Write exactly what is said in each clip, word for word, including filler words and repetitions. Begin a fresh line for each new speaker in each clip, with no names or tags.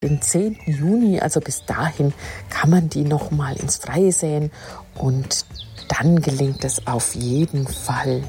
Den zehnten Juni, also bis dahin, kann man die nochmal ins Freie säen und dann gelingt es auf jeden Fall.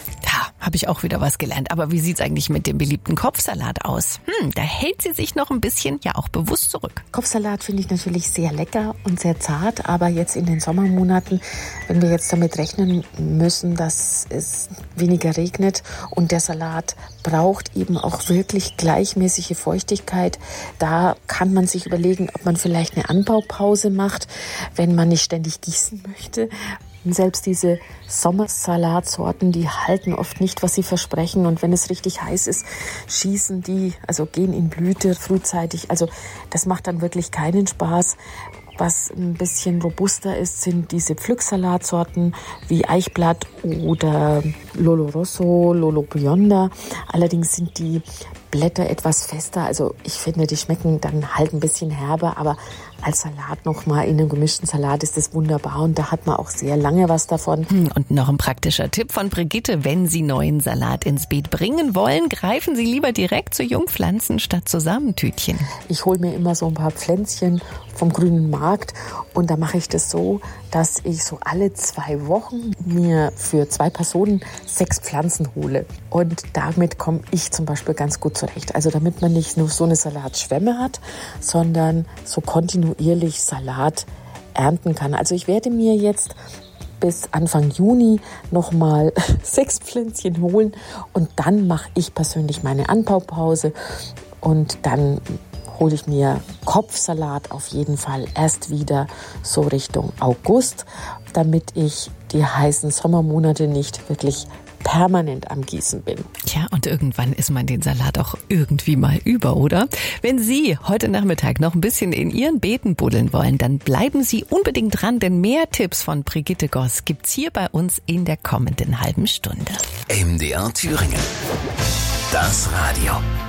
Habe ich auch wieder was gelernt. Aber wie sieht's eigentlich mit dem beliebten Kopfsalat aus? Hm, da hält sie sich noch ein bisschen, ja auch bewusst zurück.
Kopfsalat finde ich natürlich sehr lecker und sehr zart, aber jetzt in den Sommermonaten, wenn wir jetzt damit rechnen müssen, dass es weniger regnet und der Salat braucht eben auch wirklich gleichmäßige Feuchtigkeit, da kann man sich überlegen, ob man vielleicht eine Anbaupause macht, wenn man nicht ständig gießen möchte. Und selbst diese Sommersalatsorten, die halten oft nicht, was sie versprechen. Und wenn es richtig heiß ist, schießen die, also gehen in Blüte frühzeitig. Also das macht dann wirklich keinen Spaß. Was ein bisschen robuster ist, sind diese Pflücksalatsorten wie Eichblatt oder Lolo Rosso, Lolo Bionda. Allerdings sind die Blätter etwas fester. Also ich finde, die schmecken dann halt ein bisschen herber, aber als Salat nochmal in einem gemischten Salat ist das wunderbar und da hat man auch sehr lange was davon.
Und noch ein praktischer Tipp von Brigitte: Wenn Sie neuen Salat ins Beet bringen wollen, greifen Sie lieber direkt zu Jungpflanzen statt zu Samentütchen.
Ich hole mir immer so ein paar Pflänzchen vom grünen Markt und da mache ich das so, dass ich so alle zwei Wochen mir für zwei Personen sechs Pflanzen hole. Und damit komme ich zum Beispiel ganz gut zurecht. Also damit man nicht nur so eine Salatschwemme hat, sondern so kontinuierlich Salat ernten kann. Also ich werde mir jetzt bis Anfang Juni nochmal sechs Pflänzchen holen und dann mache ich persönlich meine Anbaupause und dann hole ich mir Kopfsalat auf jeden Fall erst wieder so Richtung August, damit ich die heißen Sommermonate nicht wirklich permanent am Gießen bin.
Tja, und irgendwann ist man den Salat auch irgendwie mal über, oder? Wenn Sie heute Nachmittag noch ein bisschen in Ihren Beeten buddeln wollen, dann bleiben Sie unbedingt dran, denn mehr Tipps von Brigitte Goss gibt's hier bei uns in der kommenden halben Stunde.
M D R Thüringen. Das Radio.